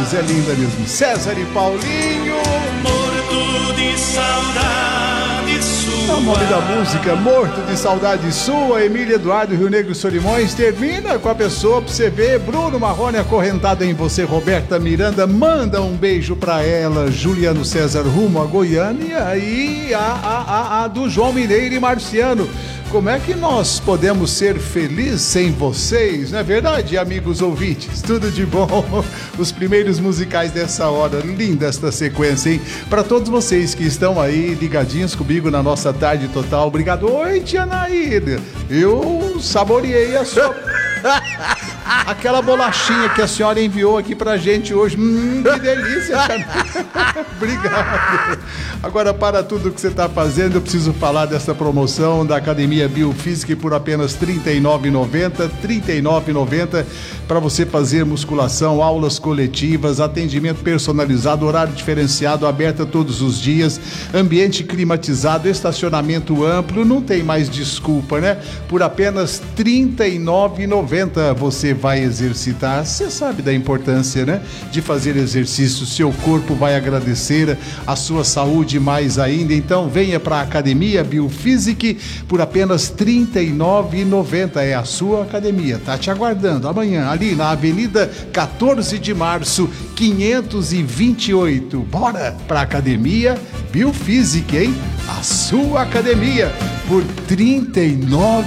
demais, é linda mesmo. César e Paulinho. Morto de saudade sua. É o nome da música, Morto de Saudade Sua. Emília Eduardo, Rio Negro Solimões. Termina com a pessoa pra você ver. Bruno Marrone acorrentado em você. Roberta Miranda, manda um beijo pra ela. Juliano César rumo a Goiânia. E a do João Mineiro e Marciano. Como é que nós podemos ser felizes sem vocês? Não é verdade, amigos ouvintes? Tudo de bom. Os primeiros musicais dessa hora. Linda esta sequência, hein? Para todos vocês que estão aí ligadinhos comigo na nossa tarde total. Obrigado. Oi, tia Naída. Eu saboreei a sua... aquela bolachinha que a senhora enviou aqui pra gente hoje. Que delícia, cara. Obrigado. Agora, para tudo que você está fazendo, eu preciso falar dessa promoção da Academia Biofísica por apenas R$ 39,90. R$ 39,90 para você fazer musculação, aulas coletivas, atendimento personalizado, horário diferenciado, aberta todos os dias, ambiente climatizado, estacionamento amplo. Não tem mais desculpa, né? Por apenas R$ 39,90 você vai exercitar. Você sabe da importância, né? De fazer exercício. Seu corpo vai agradecer, a sua saúde mais ainda. Então venha para a Academia Biofísica por apenas R$ 39,90. É a sua academia. Tá te aguardando amanhã ali na Avenida 14 de Março, 528. Bora para a Academia Biofísica, hein? A sua academia por R$ 39,90.